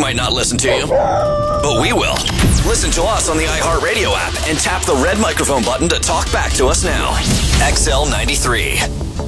might not listen to you, but we will. Listen to us on the iHeartRadio app and tap the red microphone button to talk back to us now. XL93.